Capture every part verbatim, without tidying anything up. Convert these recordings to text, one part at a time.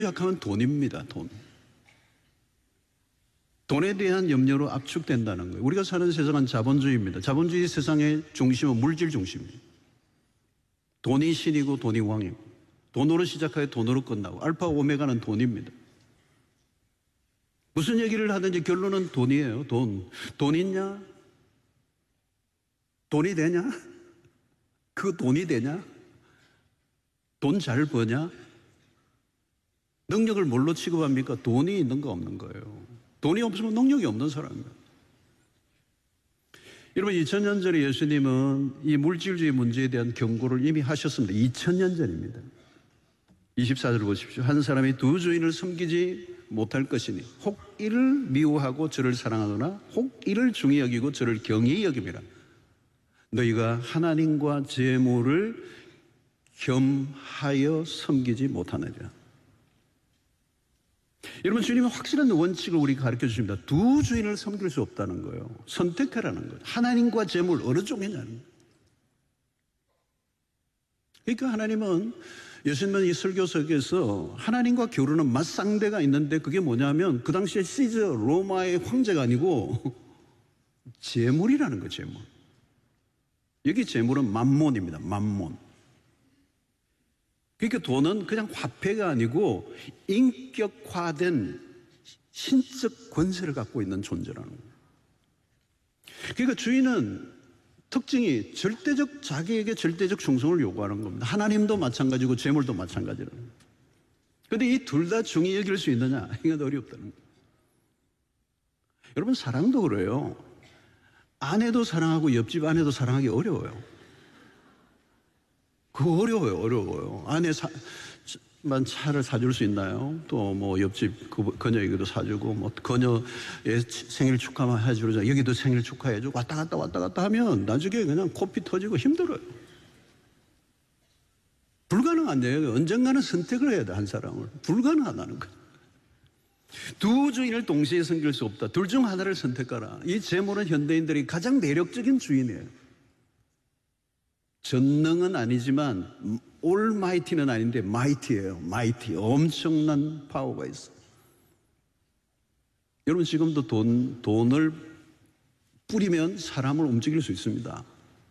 약하면 돈입니다. 돈. 돈에 대한 염려로 압축된다는 거예요. 우리가 사는 세상은 자본주의입니다. 자본주의 세상의 중심은 물질 중심이에요. 돈이 신이고 돈이 왕이고, 돈으로 시작하여 돈으로 끝나고, 알파 오메가는 돈입니다. 무슨 얘기를 하든지 결론은 돈이에요. 돈. 돈 있냐? 돈이 되냐? 그 돈이 되냐? 돈 잘 버냐? 능력을 뭘로 취급합니까? 돈이 있는 거 없는 거예요. 돈이 없으면 능력이 없는 사람입니다. 여러분, 이천 년 전에 예수님은 이 물질주의 문제에 대한 경고를 이미 하셨습니다. 이천 년 전입니다. 이십사 절 보십시오. 한 사람이 두 주인을 섬기지 못할 것이니 혹 이를 미워하고 저를 사랑하거나 혹 이를 중히 여기고 저를 경히 여김이라. 너희가 하나님과 재물을 겸하여 섬기지 못하느냐. 여러분, 주님은 확실한 원칙을 우리가 가르쳐 주십니다. 두 주인을 섬길 수 없다는 거예요. 선택하라는 거예요. 하나님과 재물 어느 쪽이냐는 거예요. 그러니까 하나님은, 예수님은 이 설교석에서 하나님과 겨루는 맞상대가 있는데, 그게 뭐냐면 그 당시에 시저 로마의 황제가 아니고 재물이라는 거예요. 재물. 여기 재물은 만몬입니다. 만몬. 그러니까 돈은 그냥 화폐가 아니고 인격화된 신적 권세를 갖고 있는 존재라는 거예요. 그러니까 주인은 특징이 절대적, 자기에게 절대적 충성을 요구하는 겁니다. 하나님도 마찬가지고 재물도 마찬가지라는 거예요. 그런데 이 둘 다 중히 여길 수 있느냐? 이건 어렵다는 거예요. 여러분, 사랑도 그래요. 아내도 사랑하고 옆집 아내도 사랑하기 어려워요. 그거 어려워요, 어려워요. 아내 사, 만 차를 사줄 수 있나요? 또 뭐 옆집 그, 그녀에게도 사주고, 뭐 그녀의 생일 축하만 해주자, 여기도 생일 축하해주고, 왔다 갔다 왔다 갔다 하면 나중에 그냥 코피 터지고 힘들어요. 불가능한 얘기예요. 언젠가는 선택을 해야 돼, 한 사람을. 불가능하다는 거예요. 두 주인을 동시에 섬길 수 없다. 둘 중 하나를 선택하라. 이 재물은 현대인들이 가장 매력적인 주인이에요. 전능은 아니지만 올마이티는 아닌데 마이티예요. 마이티. 엄청난 파워가 있어. 여러분, 지금도 돈, 돈을 뿌리면 사람을 움직일 수 있습니다.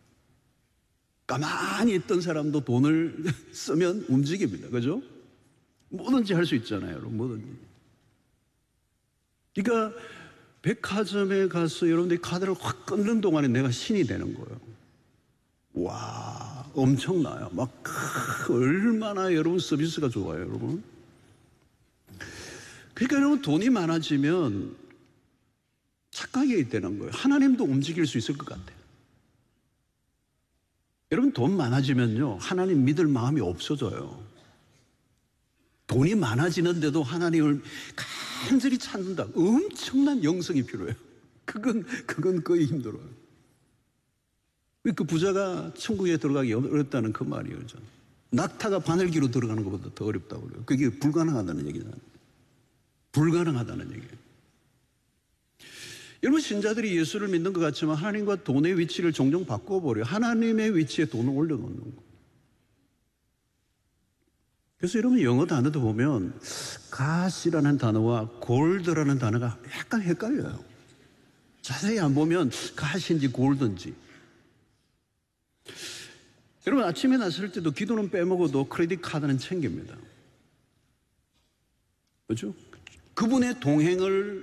가만히 있던 사람도 돈을 쓰면 움직입니다. 그죠? 뭐든지 할 수 있잖아요. 여러분, 뭐든지. 그러니까 백화점에 가서 여러분들이 카드를 확 끊는 동안에 내가 신이 되는 거예요. 와, 엄청나요. 막 얼마나 여러분 서비스가 좋아요, 여러분. 그러니까 여러분, 돈이 많아지면 착각이 있다는 거예요. 하나님도 움직일 수 있을 것 같아요. 여러분, 돈 많아지면요, 하나님 믿을 마음이 없어져요. 돈이 많아지는데도 하나님을 간절히 찾는다. 엄청난 영성이 필요해요. 그건, 그건 거의 힘들어요. 그 부자가 천국에 들어가기 어렵다는 그 말이에요. 그렇죠? 낙타가 바늘기로 들어가는 것보다 더 어렵다고 그래요. 그게 불가능하다는 얘기잖아요. 불가능하다는 얘기예요. 여러분, 신자들이 예수를 믿는 것 같지만 하나님과 돈의 위치를 종종 바꿔버려요. 하나님의 위치에 돈을 올려놓는 거예요. 그래서 여러분, 영어 단어도 보면 갓이라는 단어와 골드라는 단어가 약간 헷갈려요. 자세히 안 보면 갓인지 골드인지. 여러분, 아침에 나설 때도 기도는 빼먹어도 크레딧 카드는 챙깁니다. 그렇죠? 그분의 동행을,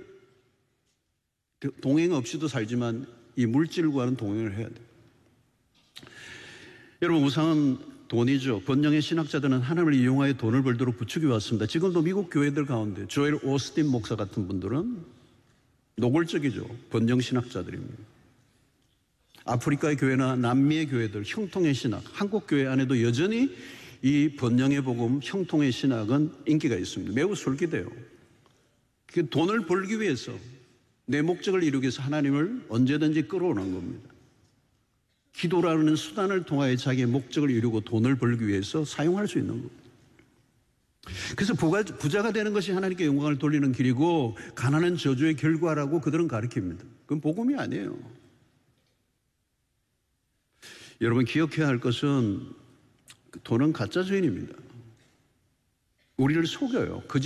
동행 없이도 살지만 이 물질과는 동행을 해야 돼요. 여러분, 우상은 돈이죠. 번영의 신학자들은 하나님을 이용하여 돈을 벌도록 부추겨 왔습니다. 지금도 미국 교회들 가운데 조엘 오스틴 목사 같은 분들은 노골적이죠. 번영 신학자들입니다. 아프리카의 교회나 남미의 교회들, 형통의 신학, 한국 교회 안에도 여전히 이 번영의 복음, 형통의 신학은 인기가 있습니다. 매우 솔깃해요. 돈을 벌기 위해서, 내 목적을 이루기 위해서 하나님을 언제든지 끌어오는 겁니다. 기도라는 수단을 통하여 자기의 목적을 이루고 돈을 벌기 위해서 사용할 수 있는 겁니다. 그래서 부가, 부자가 되는 것이 하나님께 영광을 돌리는 길이고 가난은 저주의 결과라고 그들은 가르칩니다. 그건 복음이 아니에요. 여러분, 기억해야 할 것은 돈은 가짜 주인입니다. 우리를 속여요. 그